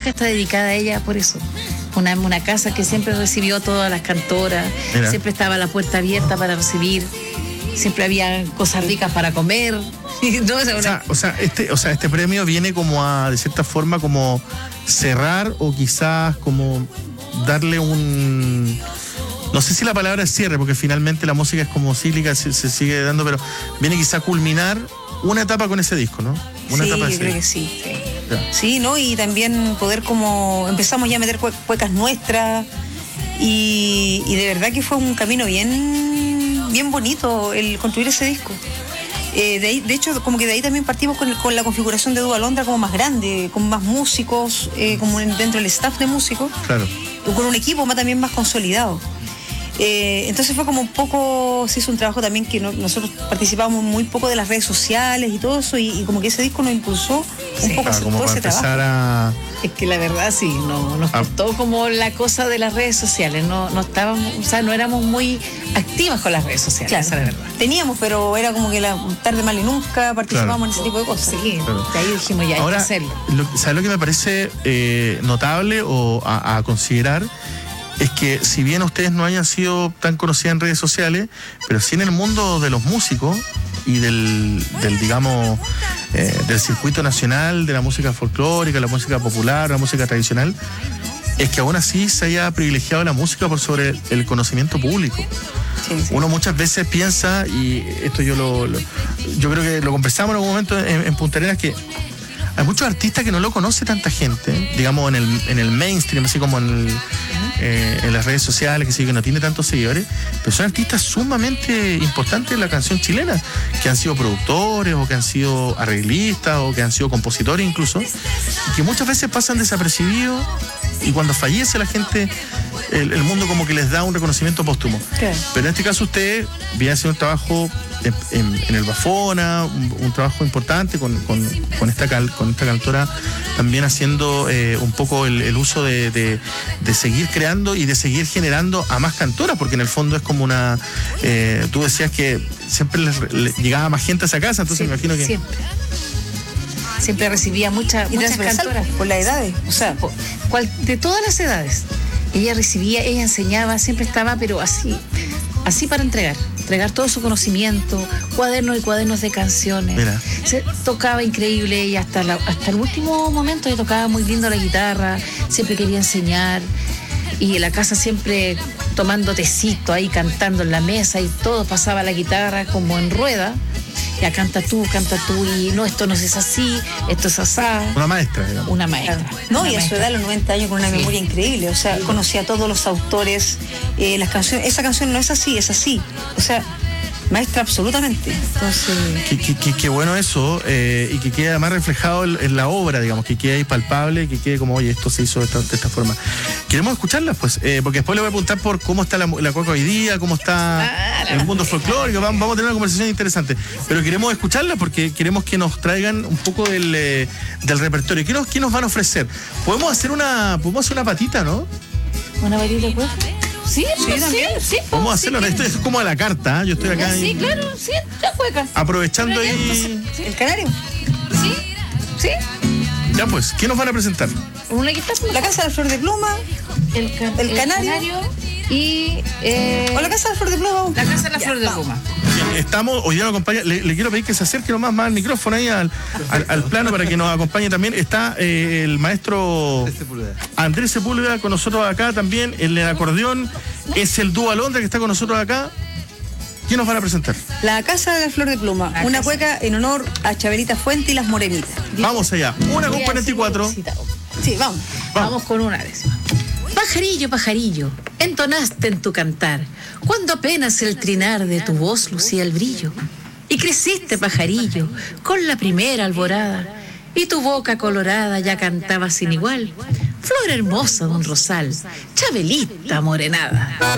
música está dedicada a ella por eso. Una casa que siempre recibió a todas las cantoras. Mira. Siempre estaba la puerta abierta para recibir. Siempre había cosas ricas para comer. No, este premio viene como a, de cierta forma, como cerrar o quizás como darle un... No sé si la palabra es cierre, porque finalmente la música es como cíclica, se sigue dando, pero viene quizá a culminar una etapa con ese disco, ¿no? Una sí, etapa yo creo que sí. Sí, ¿no? Y también poder como... Empezamos ya a meter cuecas nuestras y de verdad que fue un camino bien bonito el construir ese disco. De hecho, como que de ahí también partimos con la configuración de Dúo Alondra como más grande, con más músicos, como dentro del staff de músicos. Claro. Con un equipo también más consolidado. Entonces fue como un poco, se hizo un trabajo también que nosotros participábamos muy poco de las redes sociales y todo eso, y como que ese disco nos impulsó un poco a hacer todo ese trabajo. Es que la verdad sí, nos costó como la cosa de las redes sociales, no estábamos, o sea, no éramos muy activas con las redes sociales, claro, esa es la verdad. Teníamos, pero era como que tarde mal y nunca participábamos en ese tipo de cosas. Sí, claro. De ahí dijimos ya, ahora, hay que hacerlo. ¿Sabes lo que me parece notable o a considerar? Es que si bien ustedes no hayan sido tan conocidas en redes sociales, pero sí en el mundo de los músicos y del digamos, del circuito nacional, de la música folclórica, la música popular, la música tradicional, es que aún así se haya privilegiado la música por sobre el conocimiento público. Sí. Uno muchas veces piensa, y esto yo creo que lo conversamos en algún momento en Punta Arenas, que hay muchos artistas que no lo conoce tanta gente, digamos en el mainstream, así como en las redes sociales, que no tiene tantos seguidores, pero son artistas sumamente importantes en la canción chilena, que han sido productores o que han sido arreglistas o que han sido compositores incluso, y que muchas veces pasan desapercibidos, y cuando fallece la gente, el mundo como que les da un reconocimiento póstumo. ¿Qué? Pero en este caso ustedes vienen haciendo un trabajo en el Bafona, un trabajo importante con esta cantora, también haciendo un poco el uso de seguir creando y de seguir generando a más cantoras, porque en el fondo es como una... tú decías que siempre les llegaba más gente a esa casa, entonces me imagino que... Siempre recibía muchas cantoras. Por las edades, o sea, de todas las edades. Ella recibía, ella enseñaba, siempre estaba, pero así para entregar todo su conocimiento, cuadernos y cuadernos de canciones. Mira. Se tocaba increíble ella hasta el último momento, ella tocaba muy lindo la guitarra, siempre quería enseñar, y en la casa siempre tomando tecito ahí, cantando en la mesa, y todo pasaba la guitarra como en rueda. Ya canta tú, y no, esto no es así, esto es asá. Una maestra, digamos. Una maestra. No, y a su edad, a los 90 años, con una memoria increíble. O sea, conocía a todos los autores, las canciones. Esa canción no es así, es así. O sea, maestra absolutamente. Entonces... Qué bueno eso, y que quede además reflejado en la obra, digamos, que quede ahí palpable, que quede como, oye, esto se hizo de esta forma. Queremos escucharlas, pues, porque después le voy a preguntar por cómo está la cueca hoy día, cómo está el mundo folclórico, vamos a tener una conversación interesante, pero queremos escucharlas porque queremos que nos traigan un poco del repertorio. ¿Qué nos van a ofrecer? Podemos hacer una patita, ¿no? ¿Una patita de cueca? Sí, también. Sí, vamos a hacerlo. Esto es como a la carta, ¿eh? Yo estoy acá. Sí, claro, sí, la cueca. Aprovechando ahí. Sí. ¿El canario? Sí. Ya pues, ¿qué nos van a presentar? Una guitarra, la Casa de la Flor de Pluma, el canario y... o la Casa de la Flor de Pluma. La Casa de la Flor de Pluma. Hoy día nos acompaña, le quiero pedir que se acerque nomás más al micrófono ahí al plano para que nos acompañe también. Está el maestro Andrés Sepúlveda con nosotros acá también, el acordeón, es el Dúo Alondra que está con nosotros acá. ¿Qué nos van a presentar? La Casa de la Flor de Pluma, una cueca en honor a Chabelita Fuente y las Morenitas. Vamos allá, 1:44. Sí, vamos. Vamos con una décima. Pajarillo, pajarillo, entonaste en tu cantar, cuando apenas el trinar de tu voz lucía el brillo. Y creciste, pajarillo, con la primera alborada, y tu boca colorada ya cantaba sin igual. Flor hermosa de un rosal, Chabelita morenada.